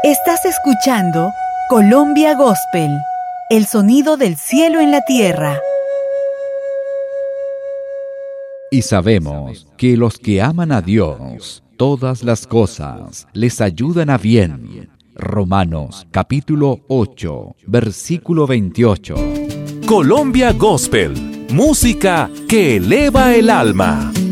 Estás escuchando Colombia Gospel, el sonido del cielo en la tierra. Y sabemos que los que aman a Dios, todas las cosas les ayudan a bien. Romanos capítulo 8, versículo 28. Colombia Gospel, música que eleva el alma.